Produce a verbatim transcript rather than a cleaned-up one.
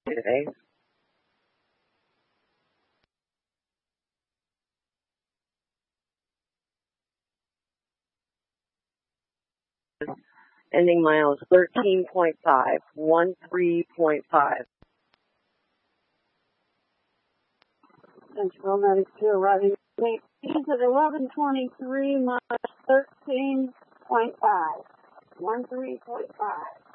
today. Ending miles thirteen point five, thirteen point five. Central ninety-two arriving at eleven twenty-three, miles thirteen point five, thirteen point five.